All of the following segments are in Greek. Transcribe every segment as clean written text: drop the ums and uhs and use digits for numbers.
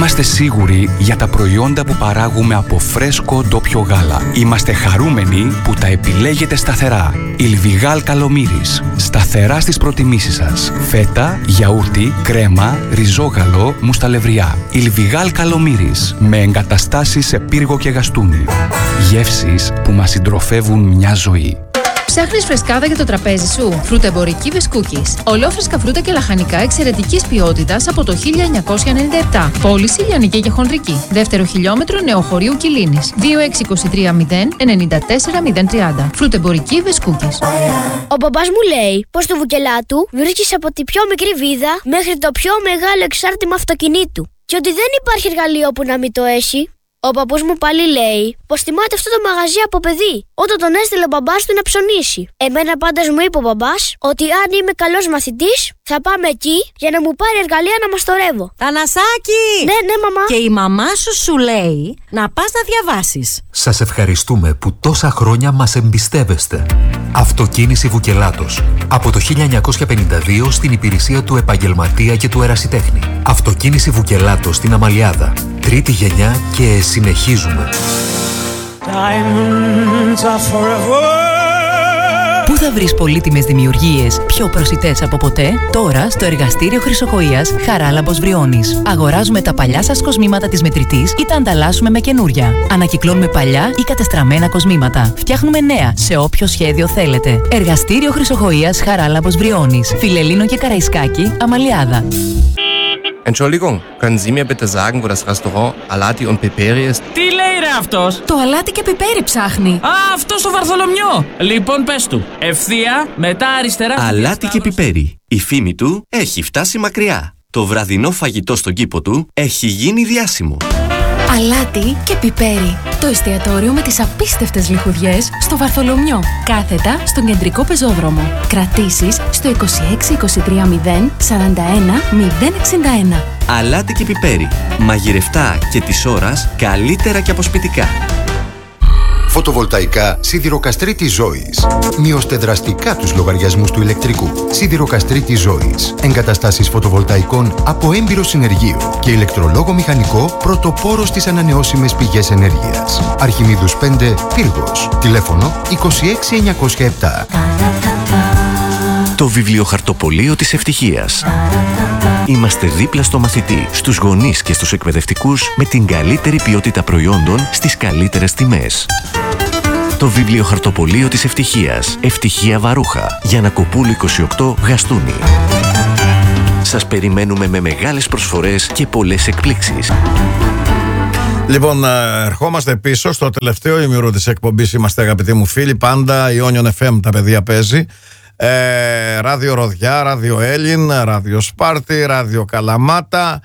Είμαστε σίγουροι για τα προϊόντα που παράγουμε από φρέσκο ντόπιο γάλα. Είμαστε χαρούμενοι που τα επιλέγετε σταθερά. Ιλβιγάλ Καλομύρης. Σταθερά στις προτιμήσεις σας. Φέτα, γιαούρτι, κρέμα, ριζόγαλο, μουσταλευριά. Ιλβιγάλ Καλομύρης. Με εγκαταστάσεις σε πύργο και γαστούνι. Γεύσεις που μας συντροφεύουν μια ζωή. Ψάχνεις φρεσκάδα για το τραπέζι σου? Φρουτεμπορική Βεσκούκης. Ολόφρεσκα φρούτα και λαχανικά εξαιρετικής ποιότητας από το 1997. Πώληση λιανική και χονδρική. Δεύτερο χιλιόμετρο Νεοχωρίου Κιλίνης. 2630 94 030. Φρουτεμπορική Βεσκούκης. Ο μπαμπάς μου λέει πως στο Βουκελάτου βρίσκεις από τη πιο μικρή βίδα μέχρι το πιο μεγάλο εξάρτημα αυτοκινήτου. Και ότι δεν υπάρχει εργαλείο που να μην το έχει. Ο παππούς μου πάλι λέει πως θυμάται αυτό το μαγαζί από παιδί, όταν τον έστειλε ο μπαμπάς του να ψωνίσει. Εμένα πάντως μου είπε ο μπαμπάς ότι αν είμαι καλός μαθητής, θα πάμε εκεί για να μου πάρει εργαλεία να μαστορεύω. Θανασάκη! Ναι, μαμά. Και η μαμά σου λέει να πας να διαβάσεις. Σας ευχαριστούμε που τόσα χρόνια μας εμπιστεύεστε. Αυτοκίνηση Βουκελάτος. Από το 1952 στην υπηρεσία του επαγγελματία και του ερασιτέχνη. Αυτοκίνηση Βουκελάτος στην Αμαλιάδα. Τρίτη γενιά και συνεχίζουμε. Πού θα βρεις πολύτιμες δημιουργίες πιο προσιτές από ποτέ? Τώρα στο εργαστήριο Χρυσοκοΐας Χαράλαμπος Βριώνης. Αγοράζουμε τα παλιά σας κοσμήματα της μετρητής ή τα ανταλλάσσουμε με καινούρια. Ανακυκλώνουμε παλιά ή κατεστραμμένα κοσμήματα. Φτιάχνουμε νέα σε όποιο σχέδιο θέλετε. Εργαστήριο Χρυσοκοΐας Χαράλαμπος Βριώνης. Φιλελλήνο και Καραϊσκάκη, Αμαλιάδα. Entschuldigung, können Sie mir bitte sagen, wo das Restaurant Alati und Piperi ist? Τι λέει ρε αυτός? Το αλάτι και πιπέρι ψάχνει. Α, αυτό στο Βαρθολομιό. Λοιπόν, πες του. Ευθεία, μετά αριστερά. Αλάτι και πιπέρι. Η φήμη του έχει φτάσει μακριά. Το βραδινό φαγητό στον κήπο του έχει γίνει διάσημο. Αλάτι και πιπέρι. Το εστιατόριο με τις απίστευτες λιχουδιές στο Βαρθολομιό. Κάθετα στον κεντρικό πεζόδρομο. Κρατήσεις στο 26 23 0 41 061. Αλάτι και πιπέρι. Μαγειρευτά και της ώρας καλύτερα και αποσπιτικά. Φωτοβολταϊκά Σιδηροκαστρίτη Ζωής. Μειώστε δραστικά τους λογαριασμούς του ηλεκτρικού. Σιδηροκαστρίτη Ζωής. Εγκαταστάσεις φωτοβολταϊκών από έμπειρο συνεργείο και ηλεκτρολόγο μηχανικό πρωτοπόρο στις ανανεώσιμες πηγές ενέργειας. Αρχιμίδους 5, Πύργος. Τηλέφωνο 26907. Το βιβλιοχαρτοπωλείο της ευτυχίας. Είμαστε δίπλα στο μαθητή, στους γονείς και στους εκπαιδευτικούς με την καλύτερη ποιότητα προϊόντων στις καλύτερες τιμές. Το βιβλιοχαρτοπωλείο της ευτυχίας. Ευτυχία Βαρούχα. Γιαννακοπούλου 28, Γαστούνι. Σας περιμένουμε με μεγάλες προσφορές και πολλές εκπλήξεις. Λοιπόν, ερχόμαστε πίσω στο τελευταίο ημίωρο της εκπομπής. Είμαστε, αγαπητοί μου φίλοι, πάντα Ιόνιον FM τα παιδιά παίζει. Ράδιο Ροδιά, Ράδιο Έλλην, Ράδιο Σπάρτη, Ράδιο Καλαμάτα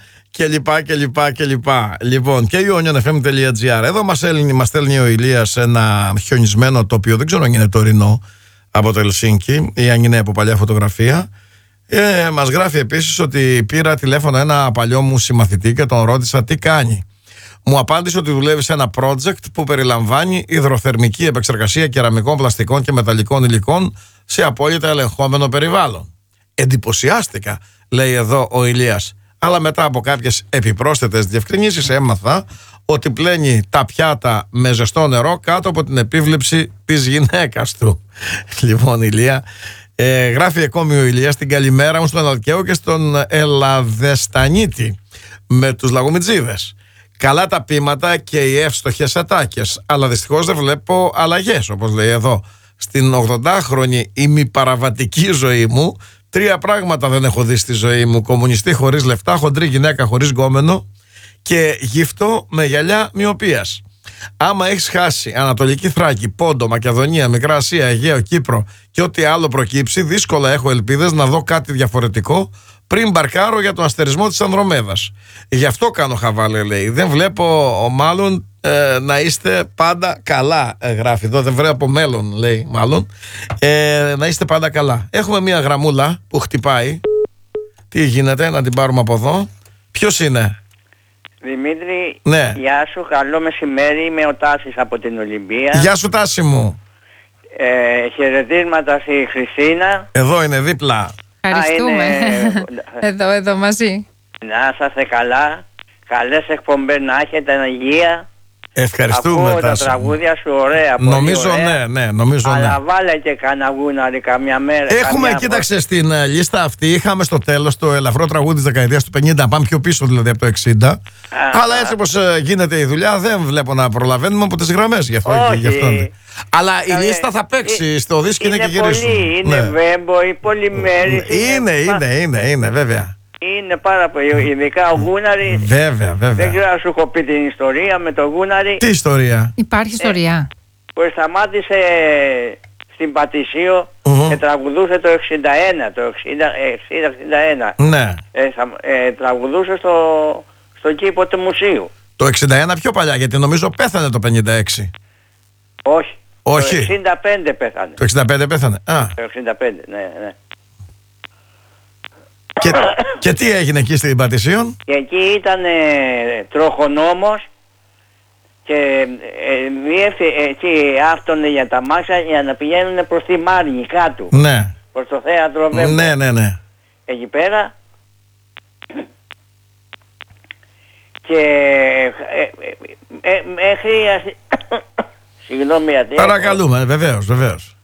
κλπ. Λοιπόν, και ionianfm.gr. Εδώ μας στέλνει ο Ηλίας ένα χιονισμένο τοπίο, δεν ξέρω αν είναι τωρινό από το Ελσίνκι ή αν είναι από παλιά φωτογραφία. Μας γράφει επίσης ότι πήρα τηλέφωνο ένα παλιό μου συμμαθητή και τον ρώτησα τι κάνει. Μου απάντησε ότι δουλεύει σε ένα project που περιλαμβάνει υδροθερμική επεξεργασία κεραμικών, πλαστικών και μεταλλικών υλικών σε απόλυτα ελεγχόμενο περιβάλλον. Εντυπωσιάστηκα, λέει εδώ ο Ηλίας, αλλά μετά από κάποιες επιπρόσθετες διευκρινήσεις έμαθα ότι πλένει τα πιάτα με ζεστό νερό κάτω από την επίβλεψη της γυναίκας του. Λοιπόν, Ηλία, γράφει ακόμη ο Ηλίας, την καλημέρα μου στον Αλκαίο και στον Ελλαδεστανίτη με τους Λαγομιτζίδες. Καλά τα πείματα και οι εύστοχες ατάκες, αλλά δυστυχώς δεν βλέπω αλλαγές, όπως λέει εδώ. Στην 80χρονη ημιπαραβατική ζωή μου, 3 πράγματα δεν έχω δει στη ζωή μου: κομμουνιστή χωρίς λεφτά, χοντρή γυναίκα χωρίς γκόμενο και γύφτο με γυαλιά μοιοπίας. Άμα έχεις χάσει Ανατολική Θράκη, Πόντο, Μακεδονία, Μικρά Ασία, Αιγαίο, Κύπρο και ό,τι άλλο προκύψει, δύσκολα έχω ελπίδες να δω κάτι διαφορετικό πριν μπαρκάρω για τον αστερισμό της Ανδρομέδας. Γι' αυτό κάνω χαβάλε, λέει. Δεν βλέπω μάλλον να είστε πάντα καλά, γράφει εδώ. Δεν βλέπω μέλλον, λέει μάλλον. Να είστε πάντα καλά. Έχουμε μια γραμμούλα που χτυπάει. Τι γίνεται, να την πάρουμε από εδώ. Ποιος είναι? Δημήτρη, ναι. Γεια σου, καλό μεσημέρι, είμαι ο Τάσης από την Ολυμπία. Γεια σου Τάση μου. Χαιρετίσματα στη Χριστίνα. Εδώ είναι δίπλα. Ευχαριστούμε. Εδώ μαζί. Να είσαστε καλά. Καλές εκπομπές να έχετε, υγεία. Ευχαριστούμε. Ακούω τα τραγούδια σου ωραία. Νομίζω ωραία. ναι, νομίζω αλλά ναι. βάλε και κανένα γούναρι καμιά μέρα. Έχουμε, κοίταξε, στην λίστα αυτή είχαμε στο τέλος το ελαφρό τραγούδι της δεκαετίας του 50, πάμε πιο πίσω δηλαδή από το 60. Αλλά έτσι όπως γίνεται η δουλειά δεν βλέπω να προλαβαίνουμε από τις γραμμές. Γι' αυτό. Αλλά η λίστα θα παίξει στο δίσκο, είναι και γυρίσουν. Είναι Βέμπο, Πολυμέρης. Είναι βέβαια. Είναι πάρα πολύ, ειδικά ο Γούναρης. Βέβαια. Δεν ξέρω αν σου έχω πει την ιστορία με το Γούναρη. Τι ιστορία? Υπάρχει ιστορία. Που σταμάτησε στην Πατησίο και τραγουδούσε το 60-61. Ναι. Τραγουδούσε στο κήπο του μουσείου. Το 61 πιο παλιά, γιατί νομίζω πέθανε το 56. Όχι. Όχι. Το 65 πέθανε. Το 65 πέθανε. Το 65, ναι. Και τι έγινε εκεί στην Πατησίων? Και εκεί ήταν τροχονόμος και εκεί άφτωνε για τα μάξια για να πηγαίνουν προς τη Μάρνη κάτω. Ναι. Προς το θέατρο Βέμπο. Ναι. Εκεί πέρα. Και μέχρι... Συγγνώμη γιατί... Παρακαλούμε, βεβαίως.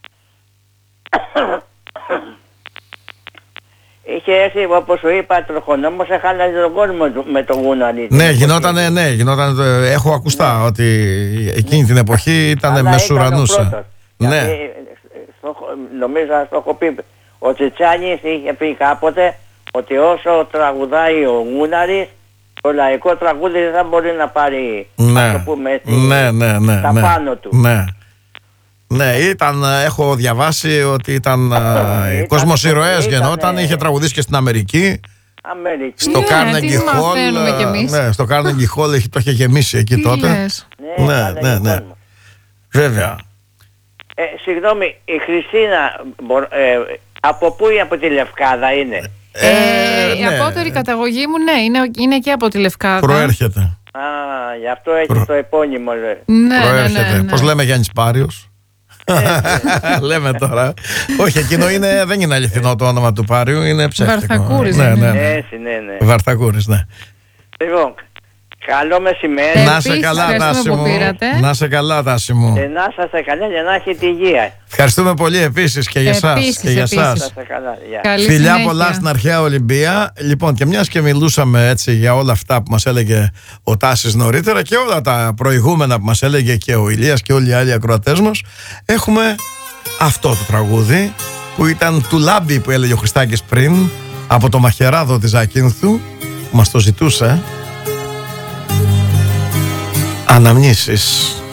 Είχε έρθει, όπως σου είπα, τροχονόμος, έχαλαζε τον κόσμο με το Γούναρη. Ναι, γινόταν, έχω ακουστά ότι εκείνη την εποχή ήταν μεσουρανούσα. Ναι. Νομίζω να το έχω πει. Ο Τσιτσάνης είχε πει κάποτε ότι όσο τραγουδάει ο Γούναρης, το λαϊκό τραγούδι δεν θα μπορεί να πάρει, να το πούμε έτσι, τα πάνω του. Ναι, έχω διαβάσει ότι ήταν κόσμος ηρωές γεννόταν, είχε τραγουδήσει και στην Αμερική. Στο Carnegie Hall. Ναι, στο Carnegie Hall το είχε γεμίσει εκεί τότε. Ναι. Βέβαια. Συγγνώμη, η Χριστίνα από πού ή από τη Λευκάδα είναι? Η απότερη καταγωγή μου, ναι, είναι και από τη Λευκάδα. Προέρχεται. Γι' αυτό έχει το επώνυμο. Προέρχεται. Πώς λέμε Γιάννης Πάριος? Λέμε τώρα. Όχι, εκείνο δεν είναι αληθινό το όνομα του Πάριου, είναι ψεύτικο. Βαρθακούρης. Ναι. Βαρθακούρης, ναι. Λοιπόν, καλό μεσημέρι. Να σε καλά, Τάση μου. Να σε καλά, Τάση μου. Και να είσαστε καλά για να έχετε υγεία. Ευχαριστούμε πολύ επίσης και για εσάς και για εσάς. Φιλιά πολλά στην αρχαία Ολυμπία. Λοιπόν, και μιας και μιλούσαμε έτσι για όλα αυτά που μας έλεγε ο Τάσης νωρίτερα και όλα τα προηγούμενα που μας έλεγε και ο Ηλίας και όλοι οι άλλοι ακροατές μας, έχουμε αυτό το τραγούδι που ήταν του Λάμπη που έλεγε ο Χριστάκης πριν, από το Μαχαιράδο της Ζακίνθου, που μας το ζητούσε. Αναμνήσεις.